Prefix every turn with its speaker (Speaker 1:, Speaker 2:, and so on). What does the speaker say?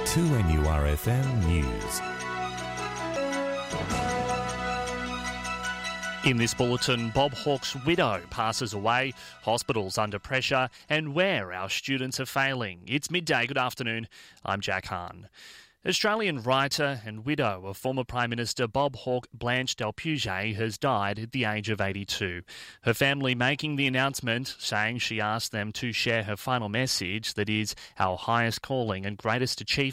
Speaker 1: 2NURFM News.
Speaker 2: In this bulletin, Bob Hawke's widow passes away, hospitals under pressure, and where our students are failing. It's midday. Good afternoon. I'm Jack Hahn. Australian writer and widow of former Prime Minister Bob Hawke, Blanche Del Puget, has died at the age of 82. Her family making the announcement, saying she asked them to share her final message, that is, our highest calling and greatest achievement